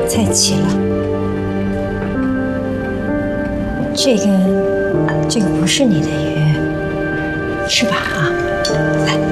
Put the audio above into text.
在一起了。这个不是你的鱼，吃吧啊。